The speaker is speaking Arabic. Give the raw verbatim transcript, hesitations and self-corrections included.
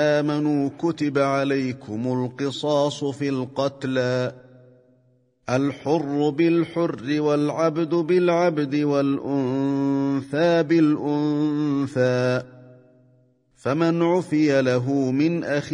آمنوا كتب عليكم القصاص في القتلى الحر بالحر والعبد بالعبد والأنثى بالأنثى فمن عفي له من أخيه